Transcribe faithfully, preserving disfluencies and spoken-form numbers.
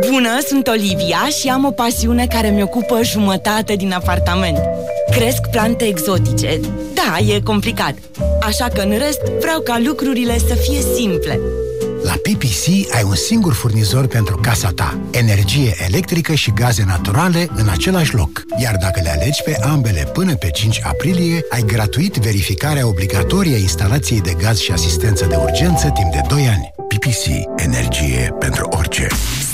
Bună, sunt Olivia și am o pasiune care mi-ocupă jumătate din apartament. Cresc plante exotice. Da, e complicat. Așa că în rest vreau ca lucrurile să fie simple. La P P C ai un singur furnizor pentru casa ta. Energie electrică și gaze naturale în același loc. Iar dacă le alegi pe ambele până pe cinci aprilie, ai gratuit verificarea obligatorie a instalației de gaz și asistență de urgență timp de doi ani. P P C. Energie pentru orice.